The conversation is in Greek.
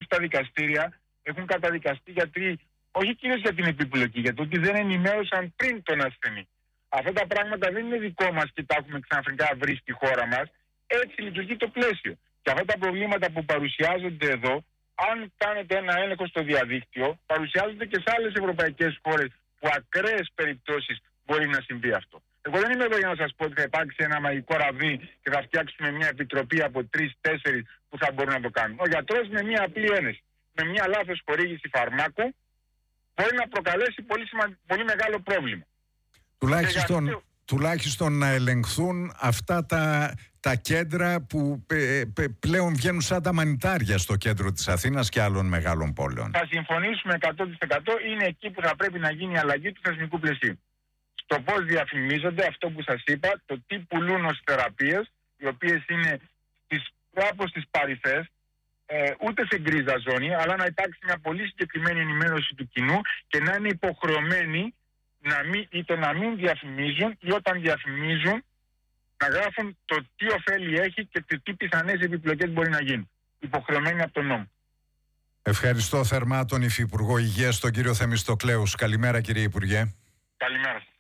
στα δικαστήρια έχουν καταδικαστεί γιατροί, όχι κυρίως για την επιπλοκή, γιατί ότι δεν ενημέρωσαν πριν τον ασθενή. Αυτά τα πράγματα δεν είναι δικό μας και τα έχουμε ξαφνικά βρει στη χώρα μας. Έτσι λειτουργεί το πλαίσιο. Και αυτά τα προβλήματα που παρουσιάζονται εδώ, αν κάνετε ένα έλεγχο στο διαδίκτυο, παρουσιάζονται και σε άλλες ευρωπαϊκές χώρες που ακραίες περιπτώσεις μπορεί να συμβεί αυτό. Εγώ δεν είμαι εδώ για να σας πω ότι θα υπάρξει ένα μαγικό ραβδί και θα φτιάξουμε μια επιτροπή από 3-4 που θα μπορούν να το κάνουν. Ο γιατρός με μια απλή ένεση, με μια λάθος χορήγηση φαρμάκου, μπορεί να προκαλέσει πολύ μεγάλο πρόβλημα. Τουλάχιστον να ελεγχθούν αυτά τα κέντρα που πλέον βγαίνουν σαν τα μανιτάρια στο κέντρο της Αθήνας και άλλων μεγάλων πόλεων. Θα συμφωνήσουμε 100%. Είναι εκεί που θα πρέπει να γίνει η αλλαγή του θεσμικού πλαισίου. Στο πώς διαφημίζονται, αυτό που σας είπα, το τι πουλούν ως θεραπείες, οι οποίες είναι κάπως στις παρυφές, ούτε σε γκρίζα ζώνη, αλλά να υπάρξει μια πολύ συγκεκριμένη ενημέρωση του κοινού και να είναι υποχρεωμένοι είτε να μην διαφημίζουν ή όταν διαφημίζουν να γράφουν το τι ωφέλη έχει και τι πιθανές επιπλοκές μπορεί να γίνουν. Υποχρεωμένοι από τον νόμο. Ευχαριστώ θερμά τον Υφυπουργό Υγείας, τον κύριο Θεμιστοκλέους. Καλημέρα, κύριε Υπουργέ. Καλημέρα σας.